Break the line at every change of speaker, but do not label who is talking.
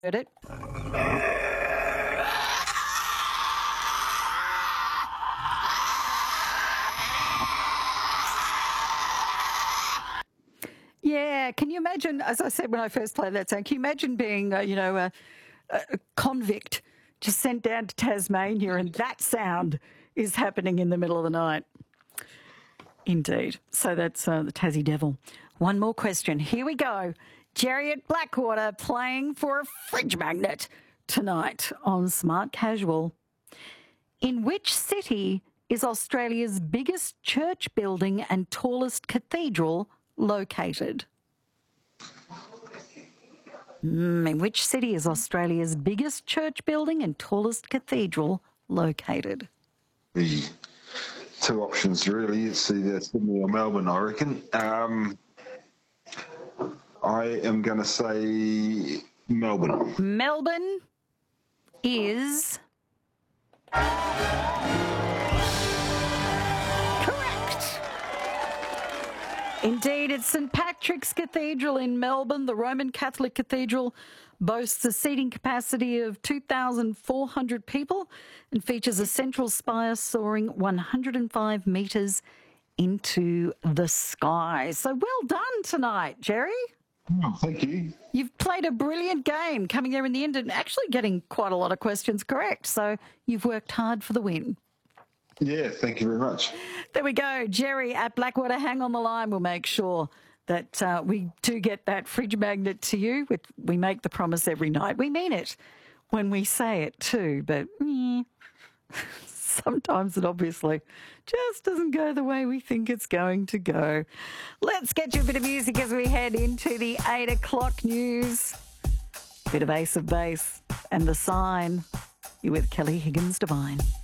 Heard it? Yeah, can you imagine, as I said when I first played that song, can you imagine being, a convict just sent down to Tasmania and that sound is happening in the middle of the night? Indeed. So that's the Tassie Devil. One more question. Here we go. Jerry at Blackwater playing for a fridge magnet tonight on Smart Casual. In which city is Australia's biggest church building and tallest cathedral located? In which city is Australia's biggest church building and tallest cathedral located?
The two options, really. It's either Sydney or Melbourne, I reckon. I am going to say Melbourne.
Melbourne is correct. Indeed, it's St Patrick's Cathedral in Melbourne. The Roman Catholic Cathedral boasts a seating capacity of 2,400 people and features a central spire soaring 105 metres into the sky. So well done tonight, Jerry.
Oh, thank you.
You've played a brilliant game, coming there in the end and actually getting quite a lot of questions correct. So you've worked hard for the win.
Yeah, thank you very much.
There we go. Jerry at Blackwater, hang on the line. We'll make sure that we do get that fridge magnet to you. We make the promise every night. We mean it when we say it too, but sometimes it obviously just doesn't go the way we think it's going to go. Let's get you a bit of music as we head into the 8 o'clock news. Bit of Ace of Base and The Sign. You're with Kelly Higgins Devine.